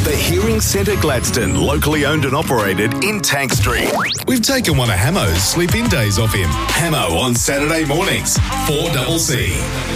The Hearing Centre Gladstone, locally owned and operated in Tank Street. We've taken one of Hamo's sleep-in days off him. Hamo on Saturday mornings, 4CC.